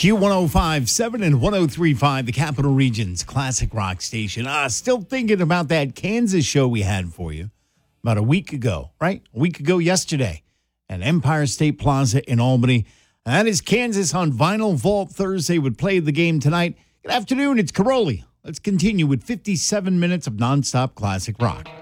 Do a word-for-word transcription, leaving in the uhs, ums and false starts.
Q one oh five point seven and one oh three point five, the Capital Region's classic rock station. Uh, still thinking about that Kansas show we had for you about a week ago, right? A week ago yesterday at Empire State Plaza in Albany. That is Kansas on Vinyl Vault Thursday. Would play the game tonight. Good afternoon, it's Caroli. Let's continue with fifty-seven minutes of nonstop classic rock.